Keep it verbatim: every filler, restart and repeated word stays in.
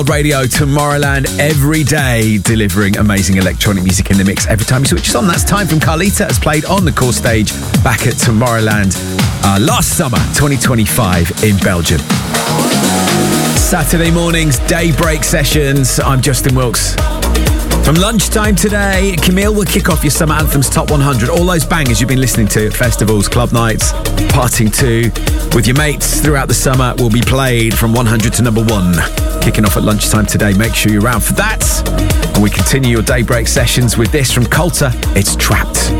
Radio, Tomorrowland, every day delivering amazing electronic music in the mix every time you switch it on. That's Time from Carlita, has played on the core stage back at Tomorrowland uh, last summer, twenty twenty-five in Belgium. Saturday mornings, daybreak sessions. I'm Justin Wilkes. From lunchtime today, Camille will kick off your Summer Anthems Top one hundred. All those bangers you've been listening to at festivals, club nights, partying to, with your mates throughout the summer will be played from one hundred to number one. Kicking off at lunchtime today. Make sure you're around for that. And we continue your daybreak sessions with this from Coulter. It's Trapped.